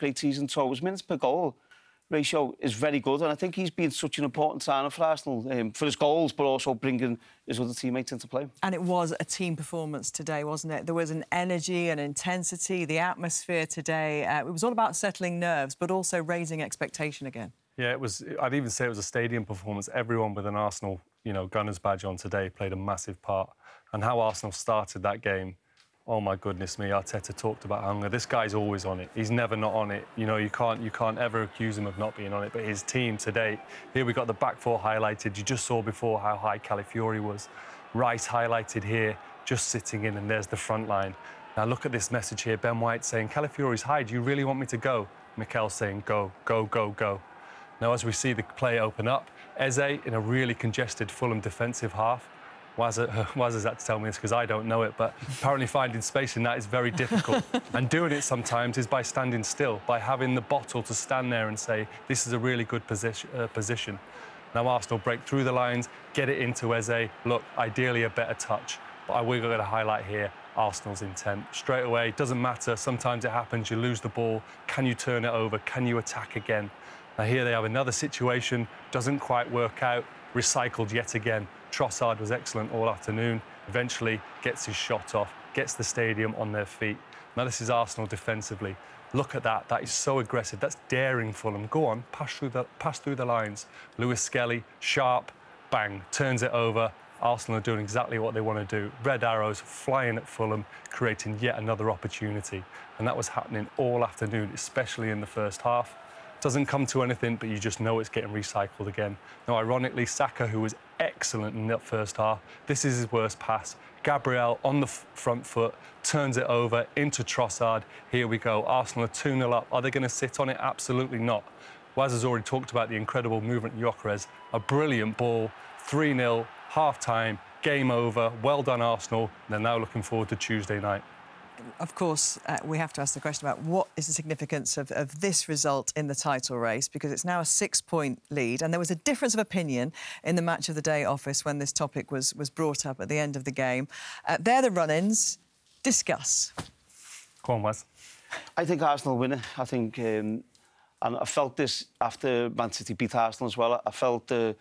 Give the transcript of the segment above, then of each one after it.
great season. So his minutes per goal ratio is very good, and I think he's been such an important signer for Arsenal, for his goals, but also bringing his other teammates into play. And it was a team performance today, wasn't it? There was an energy, an intensity, the atmosphere today. It was all about settling nerves, but also raising expectation again. Yeah, it was. I'd even say it was a stadium performance. Everyone with an Arsenal, Gunners badge on today played a massive part. And how Arsenal started that game, oh my goodness me, Arteta talked about hunger. This guy's always on it. He's never not on it. You can't ever accuse him of not being on it. But his team today, here we got the back four highlighted. You just saw before how high Calafiori was. Rice highlighted here, just sitting in, and there's the front line. Now look at this message here. Ben White saying, Calafiori's high, do you really want me to go? Mikel saying, go, go, go, go. Now as we see the play open up, Eze in a really congested Fulham defensive half. Waz has had to tell me this because I don't know it, but apparently finding space in that is very difficult. And doing it sometimes is by standing still, by having the bottle to stand there and say, this is a really good position. Now Arsenal break through the lines, get it into Eze. Look, ideally a better touch. But we're going to highlight here Arsenal's intent. Straight away, doesn't matter. Sometimes it happens, you lose the ball. Can you turn it over? Can you attack again? Now here they have another situation, doesn't quite work out, recycled yet again. Trossard was excellent all afternoon, eventually gets his shot off, gets the stadium on their feet. Now this is Arsenal defensively. Look at that, that is so aggressive, that's daring Fulham. Go on, pass through the lines. Lewis Skelly, sharp, bang, turns it over. Arsenal are doing exactly what they want to do. Red arrows flying at Fulham, creating yet another opportunity. And that was happening all afternoon, especially in the first half. Doesn't come to anything, but you just know it's getting recycled again. Now, ironically, Saka, who was excellent in that first half, this is his worst pass. Gabriel on the front foot, turns it over into Trossard. Here we go. Arsenal are 2-0 up. Are they going to sit on it? Absolutely not. Waz has already talked about the incredible movement in Gyökeres. A brilliant ball, 3-0, half-time, game over. Well done, Arsenal. They're now looking forward to Tuesday night. Of course, we have to ask the question about what is the significance of this result in the title race, because it's now a 6-point lead, and there was a difference of opinion in the Match of the Day office when this topic was brought up at the end of the game. They're the run-ins. Discuss. Go on, Waz. I think Arsenal win it. I think, and I felt this after Man City beat Arsenal as well. I felt it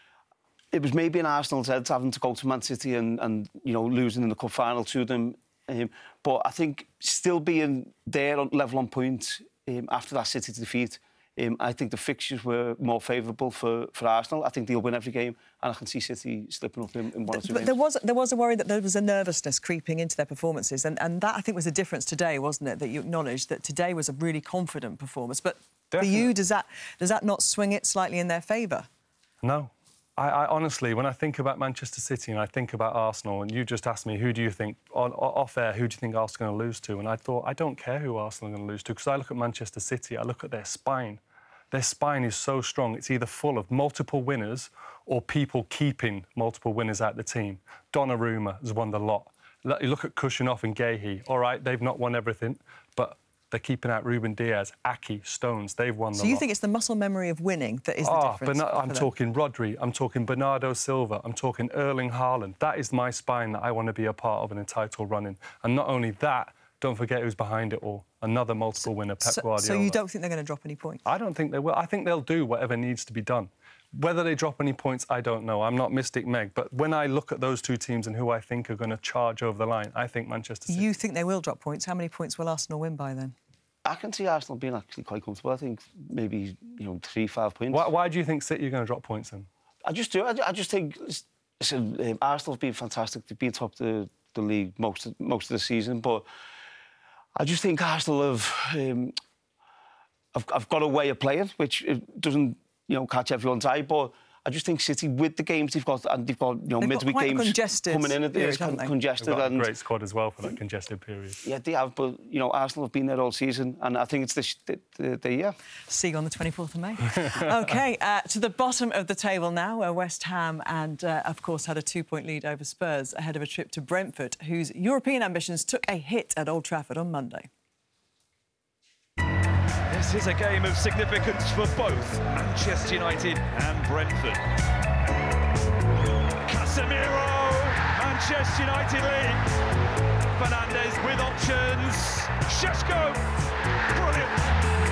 was maybe in Arsenal's heads having to go to Man City and losing in the cup final to them. But I think still being there on level on points after that City defeat, I think the fixtures were more favourable for Arsenal. I think they'll win every game, and I can see City slipping up in one or two games. But there was a worry that there was a nervousness creeping into their performances, and that, I think, was the difference today, wasn't it? That you acknowledged that today was a really confident performance. But Definitely. For you, does that not swing it slightly in their favour? No. I honestly, when I think about Manchester City and I think about Arsenal, and you just asked me, who do you think, off air, who do you think Arsenal are going to lose to? And I thought, I don't care who Arsenal are going to lose to, because I look at Manchester City, I look at their spine. Their spine is so strong, it's either full of multiple winners or people keeping multiple winners out the team. Donnarumma has won the lot. You look at Kushanoff and Guehi, all right, they've not won everything, but they're keeping out Ruben Diaz, Aki, Stones. They've won the lot. So you think it's the muscle memory of winning that is the difference? I'm talking Rodri, I'm talking Bernardo Silva, I'm talking Erling Haaland. That is my spine that I want to be a part of in a title running. And not only that, don't forget who's behind it all. Another multiple winner, Pep Guardiola. So you don't think they're going to drop any points? I don't think they will. I think they'll do whatever needs to be done. Whether they drop any points, I don't know. I'm not Mystic Meg. But when I look at those two teams and who I think are going to charge over the line, I think Manchester City. You think they will drop points? How many points will Arsenal win by then? I can see Arsenal being actually quite comfortable. I think maybe 3-5 points. Why do you think City are going to drop points then? I just do. I just think Arsenal have been fantastic. They've been top of the league most of the season, but I just think Arsenal have got a way of playing which doesn't catch everyone's eye, but I just think City, with the games they've got, and they've got midweek games coming in, it's congested. They've got a great squad as well for that congested period. Yeah, they have, but Arsenal have been there all season, and I think it's the year. See you on the 24th of May. OK, to the bottom of the table now, where West Ham and, of course, had a 2-point lead over Spurs ahead of a trip to Brentford, whose European ambitions took a hit at Old Trafford on Monday. This is a game of significance for both Manchester United and Brentford. Casemiro, Manchester United lead. Fernandes with options. Šeško, brilliant.